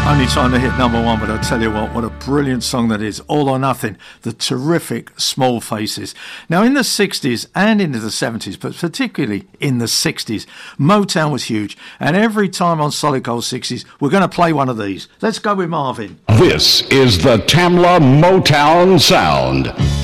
Only time to hit number one, but I tell you what a brilliant song that is. All or Nothing, the terrific Small Faces. Now, in the 60s and into the 70s, but particularly in the 60s, Motown was huge. And every time on Solid Gold 60s, we're going to play one of these. Let's go with Marvin. This is the Tamla Motown Sound.